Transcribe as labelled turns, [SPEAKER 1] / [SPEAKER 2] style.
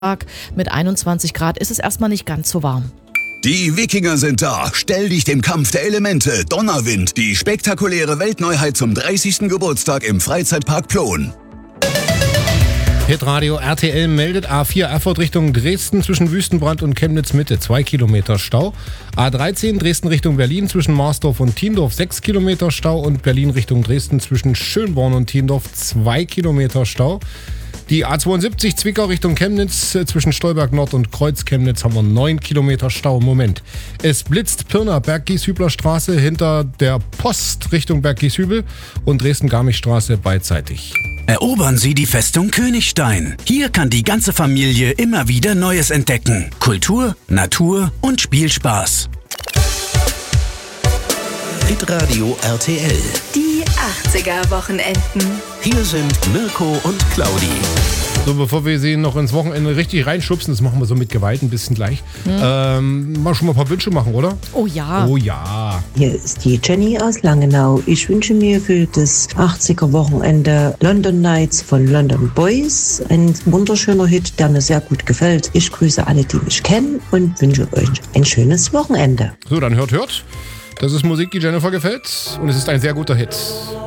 [SPEAKER 1] Mit 21 Grad ist es erstmal nicht ganz so warm.
[SPEAKER 2] Die Wikinger sind da. Stell dich dem Kampf der Elemente. Donnerwind, die spektakuläre Weltneuheit zum 30. Geburtstag im Freizeitpark Plon.
[SPEAKER 3] Hitradio RTL meldet A4 Erfurt Richtung Dresden zwischen Wüstenbrand und Chemnitz Mitte 2 Kilometer Stau. A13 Dresden Richtung Berlin zwischen Marsdorf und Thiendorf 6 Kilometer Stau und Berlin Richtung Dresden zwischen Schönborn und Thiendorf 2 Kilometer Stau. Die A72 Zwickau Richtung Chemnitz zwischen Stolberg Nord und Kreuz Chemnitz haben wir 9 Kilometer Stau im Moment. Es blitzt Pirna Berggieshübler Straße hinter der Post Richtung Berggieshübel und Dresden-Garmisch-Straße beidseitig.
[SPEAKER 4] Erobern Sie die Festung Königstein. Hier kann die ganze Familie immer wieder Neues entdecken. Kultur, Natur und Spielspaß. Hitradio RTL.
[SPEAKER 5] Die 80er-Wochenenden.
[SPEAKER 4] Hier sind Mirko und Claudi.
[SPEAKER 3] So, bevor wir sie noch ins Wochenende richtig reinschubsen, das machen wir so mit Gewalt ein bisschen gleich, mal schon mal ein paar Wünsche machen, oder?
[SPEAKER 1] Oh ja.
[SPEAKER 3] Oh ja.
[SPEAKER 6] Hier ist die Jenny aus Langenau. Ich wünsche mir für das 80er-Wochenende London Nights von London Boys. Ein wunderschöner Hit, der mir sehr gut gefällt. Ich grüße alle, die mich kennen und wünsche euch ein schönes Wochenende.
[SPEAKER 3] So, dann hört. Das ist Musik, die Jennifer gefällt und es ist ein sehr guter Hit.